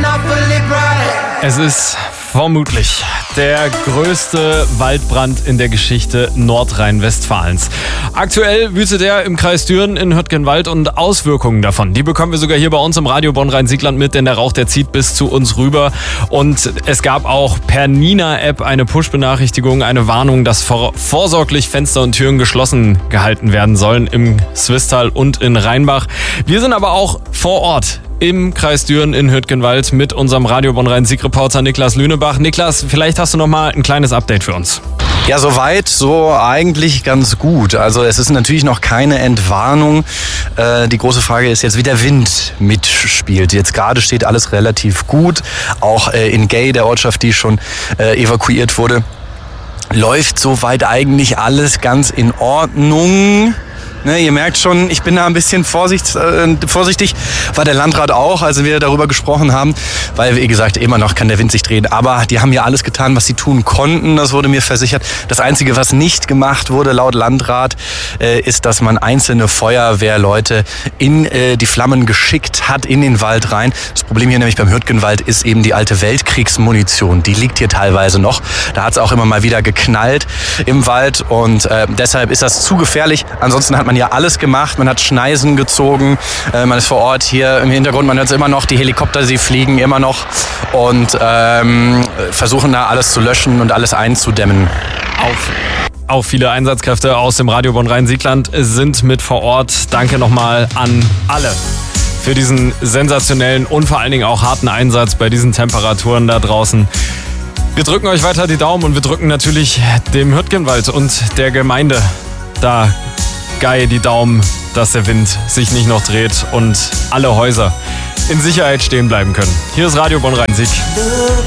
Es ist vermutlich der größte Waldbrand in der Geschichte Nordrhein-Westfalens. Aktuell wütet er im Kreis Düren in Hürtgenwald und Auswirkungen davon, die bekommen wir sogar hier bei uns im Radio Bonn-Rhein-Siegland mit, denn der Rauch, der zieht bis zu uns rüber. Und es gab auch per Nina-App eine Push-Benachrichtigung, eine Warnung, dass vorsorglich Fenster und Türen geschlossen gehalten werden sollen im Swisttal und in Rheinbach. Wir sind aber auch vor Ort im Kreis Düren in Hürtgenwald mit unserem Radio Bonn-Rhein-Sieg-Reporter Niklas Lünebach. Niklas, vielleicht hast du noch mal ein kleines Update für uns. Ja, soweit, so eigentlich ganz gut. Also es ist natürlich noch keine Entwarnung. Die große Frage ist jetzt, wie der Wind mitspielt. Jetzt gerade steht alles relativ gut. Auch in Gay, der Ortschaft, die schon evakuiert wurde, läuft soweit eigentlich alles ganz in Ordnung. Ne, ihr merkt schon, ich bin da ein bisschen vorsichtig, war der Landrat auch, als wir darüber gesprochen haben, weil, wie gesagt, immer noch kann der Wind sich drehen. Aber die haben ja alles getan, was sie tun konnten, das wurde mir versichert. Das Einzige, was nicht gemacht wurde, laut Landrat, ist, dass man einzelne Feuerwehrleute in die Flammen geschickt hat, in den Wald rein. Das Problem hier nämlich beim Hürtgenwald ist eben die alte Weltkriegsmunition. Die liegt hier teilweise noch. Da hat es auch immer mal wieder geknallt im Wald und deshalb ist das zu gefährlich. Ansonsten hat man ja alles gemacht, man hat Schneisen gezogen, man ist vor Ort hier im Hintergrund, man hört es immer noch, die Helikopter, sie fliegen immer noch und versuchen da alles zu löschen und alles einzudämmen. Auch viele Einsatzkräfte aus dem Radio Bonn-Rhein-Siegland sind mit vor Ort. Danke nochmal an alle für diesen sensationellen und vor allen Dingen auch harten Einsatz bei diesen Temperaturen da draußen. Wir drücken euch weiter die Daumen und wir drücken natürlich dem Hürtgenwald und der Gemeinde da Gay die Daumen, dass der Wind sich nicht noch dreht und alle Häuser in Sicherheit stehen bleiben können. Hier ist Radio Bonn-Rhein-Sieg.